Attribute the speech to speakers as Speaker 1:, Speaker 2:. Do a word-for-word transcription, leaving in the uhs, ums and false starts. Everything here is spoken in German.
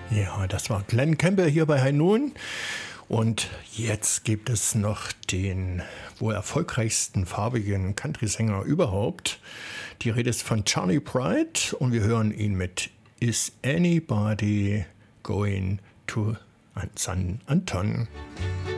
Speaker 1: Ja, das war Glenn Campbell hier bei High Noon. Und jetzt gibt es noch den wohl erfolgreichsten farbigen Country-Sänger überhaupt. Die Rede ist von Charlie Pride und wir hören ihn mit Is Anybody Going to San Anton?